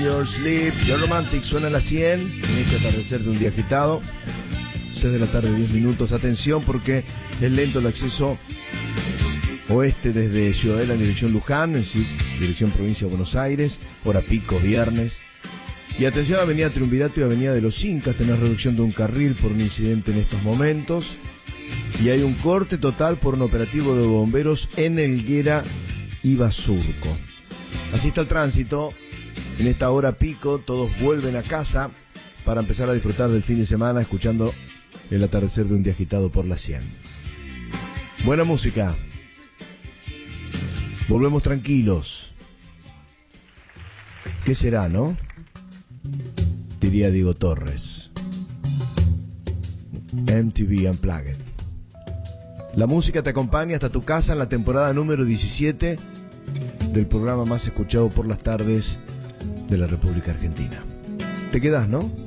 Your Sleep. The Romantic suena a las 100 en este atardecer de un día agitado. 6 de la tarde, 10 minutos. Atención porque es lento el acceso oeste desde Ciudadela en dirección Luján, es decir, dirección provincia de Buenos Aires, hora pico, viernes. Y atención a Avenida Triunvirato y Avenida de los Incas, tenés reducción de un carril por un incidente en estos momentos. Y hay un corte total por un operativo de bomberos en Helguera y Basurco. Así está el tránsito. En esta hora pico, todos vuelven a casa para empezar a disfrutar del fin de semana escuchando el atardecer de un día agitado por la 100. Buena música. Volvemos tranquilos. ¿Qué será, no? Diría Diego Torres. MTV Unplugged. La música te acompaña hasta tu casa en la temporada número 17 del programa más escuchado por las tardes de la República Argentina. ¿Te quedás, no?